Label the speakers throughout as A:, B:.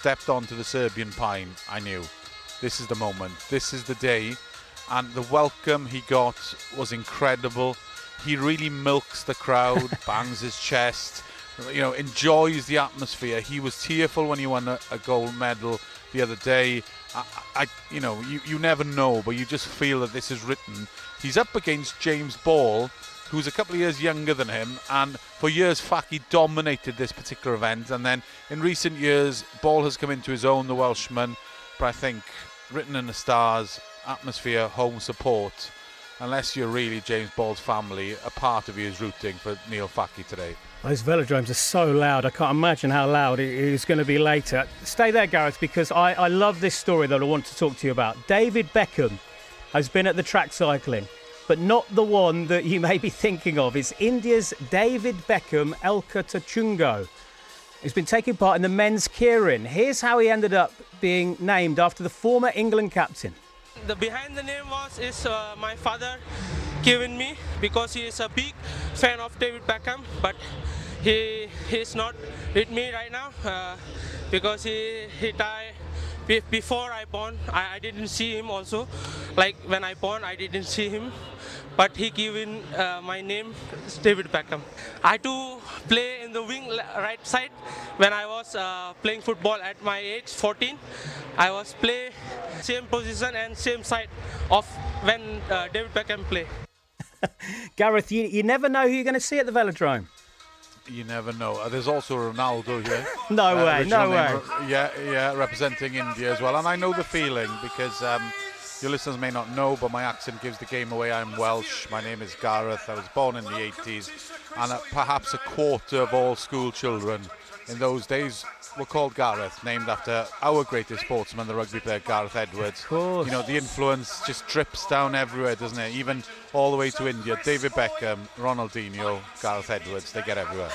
A: stepped onto the Serbian pine, I knew this is the moment, this is the day. And the welcome he got was incredible. He really milks the crowd, bangs his chest, enjoys the atmosphere. He was tearful when he won a gold medal the other day. You never know, but you just feel that this is written. He's up against James Ball, who's a couple of years younger than him, and for years Faki dominated this particular event, and then in recent years Ball has come into his own, the Welshman. But I think written in the stars, atmosphere, home support, unless you're really James Ball's family, a part of you is rooting for Neil Faki today.
B: Those velodromes are so loud. I can't imagine how loud it is going to be later. Stay there, Gareth, because I love this story that I want to talk to you about. David Beckham has been at the track cycling, but not the one that you may be thinking of. It's India's David Beckham Elka Tachungo. He's been taking part in the men's keirin. Here's how he ended up being named after the former England captain.
C: The behind the name is my father given me because he is a big fan of David Beckham, but he's not with me right now because he died before I born. I didn't see him also. Like when I born, I didn't see him, but he given my name David Beckham. I do play in the wing right side. When I was playing football at my age 14, I was play same position and same side of when David Beckham play.
B: Gareth, you never know who you're going to see at the velodrome.
A: You never know. There's also Ronaldo here.
B: No way.
A: Yeah, representing India as well. And I know the feeling because your listeners may not know, but my accent gives the game away. I'm Welsh. My name is Gareth. I was born in the 80s. And perhaps a quarter of all school children in those days were called Gareth, named after our greatest sportsman, the rugby player Gareth Edwards.
B: Of course.
A: The influence just drips down everywhere, doesn't it? Even all the way to India. David Beckham, Ronaldinho, Gareth Edwards, they get everywhere.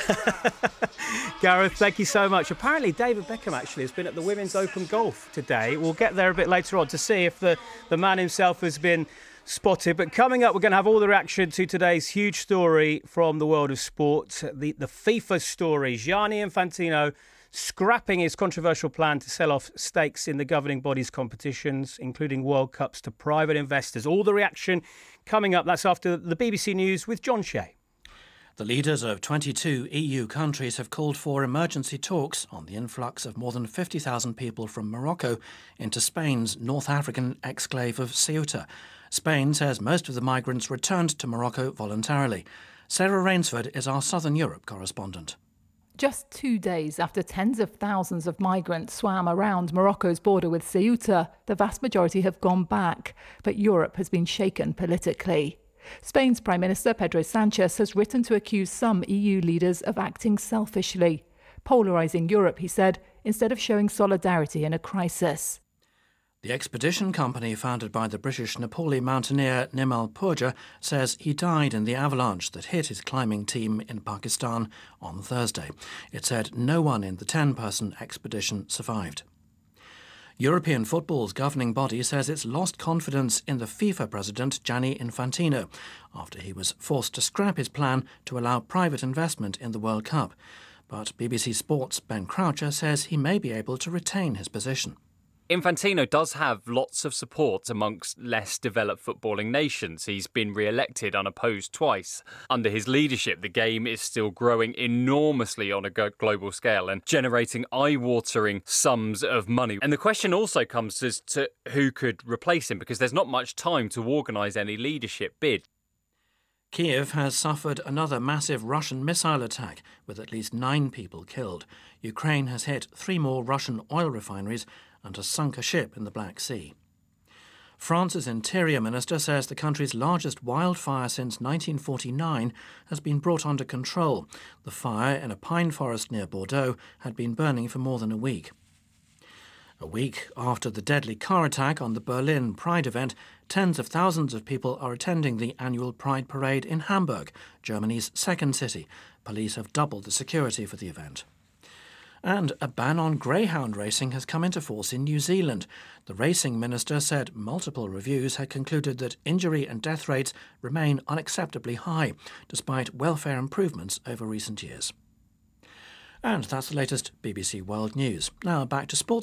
B: Gareth, thank you so much. Apparently, David Beckham actually has been at the Women's Open Golf today. We'll get there a bit later on to see if the man himself has been spotted. But coming up, we're going to have all the reaction to today's huge story from the world of sport, the FIFA story. Gianni Infantino scrapping his controversial plan to sell off stakes in the governing body's competitions, including World Cups, to private investors. All the reaction coming up. That's after the BBC News with John Shea.
D: The leaders of 22 EU countries have called for emergency talks on the influx of more than 50,000 people from Morocco into Spain's North African exclave of Ceuta. Spain says most of the migrants returned to Morocco voluntarily. Sarah Rainsford is our Southern Europe correspondent.
E: Just 2 days after tens of thousands of migrants swam around Morocco's border with Ceuta, the vast majority have gone back, but Europe has been shaken politically. Spain's Prime Minister Pedro Sanchez has written to accuse some EU leaders of acting selfishly, polarising Europe, he said, instead of showing solidarity in a crisis.
D: The expedition company founded by the British Nepali mountaineer Nimal Purja says he died in the avalanche that hit his climbing team in Pakistan on Thursday. It said no one in the 10-person expedition survived. European football's governing body says it's lost confidence in the FIFA president Gianni Infantino after he was forced to scrap his plan to allow private investment in the World Cup. But BBC Sport's Ben Croucher says he may be able to retain his position.
F: Infantino does have lots of support amongst less developed footballing nations. He's been re-elected unopposed twice. Under his leadership, the game is still growing enormously on a global scale and generating eye-watering sums of money. And the question also comes as to who could replace him, because there's not much time to organise any leadership bid.
D: Kiev has suffered another massive Russian missile attack with at least 9 people killed. Ukraine has hit 3 more Russian oil refineries and has sunk a ship in the Black Sea. France's Interior Minister says the country's largest wildfire since 1949 has been brought under control. The fire in a pine forest near Bordeaux had been burning for more than a week. A week after the deadly car attack on the Berlin Pride event, tens of thousands of people are attending the annual Pride parade in Hamburg, Germany's second city. Police have doubled the security for the event. And a ban on greyhound racing has come into force in New Zealand. The racing minister said multiple reviews had concluded that injury and death rates remain unacceptably high, despite welfare improvements over recent years. And that's the latest BBC World News. Now back to sports.